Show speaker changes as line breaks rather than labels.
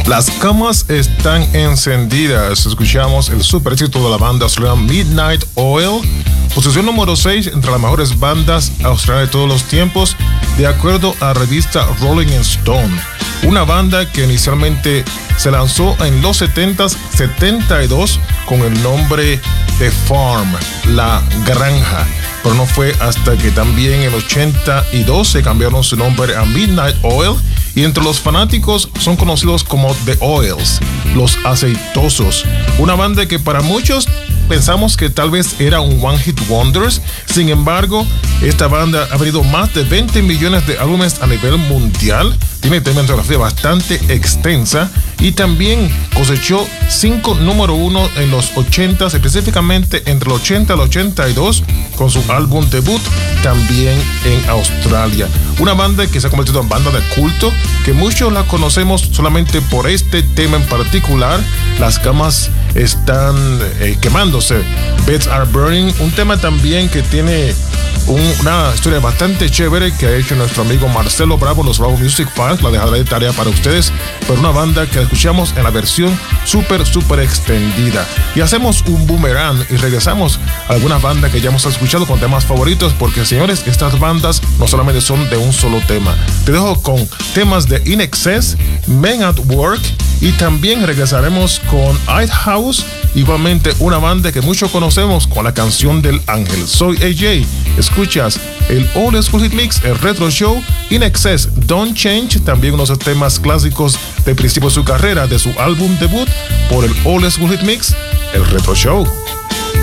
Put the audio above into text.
Las camas están encendidas. Escuchamos el super éxito de la banda australiana Midnight Oil, posición número 6 entre las mejores bandas australianas de todos los tiempos, de acuerdo a la revista Rolling Stone. Una banda que inicialmente se lanzó en los 72 con el nombre The Farm, La Granja, pero no fue hasta que también en el 82 se cambiaron su nombre a Midnight Oil, y entre los fanáticos son conocidos como The Oils, los aceitosos. Una banda que para muchos pensamos que tal vez era un One Hit Wonders. Sin embargo, esta banda ha vendido más de 20 millones de álbumes a nivel mundial. Tiene una discografía bastante extensa y también cosechó 5 número 1 en los 80, específicamente entre el 80 y el 82, con su álbum debut también en Australia. Una banda que se ha convertido en banda de culto, que muchos la conocemos solamente por este tema en particular. Las camas están quemándose. Beds Are Burning, un tema también que tiene una historia bastante chévere que ha hecho nuestro amigo Marcelo Bravo, los Bravo Music Files. La dejaré de tarea para ustedes, pero una banda que escuchamos en la versión súper extendida. Y hacemos un boomerang y regresamos a algunas bandas que ya hemos escuchado con temas favoritos, porque señores, estas bandas no solamente son de un solo tema. Te dejo con temas de In Excess, Men at Work, y también regresaremos con Ice House, igualmente una banda que muchos conocemos con la canción del Ángel. Soy AJ, escuchas el Old School Hit Mix, el Retro Show. In Excess, Don't Change, también unos temas clásicos de principio de su carrera, de su álbum debut, por el Old School Hit Mix, el Retro Show.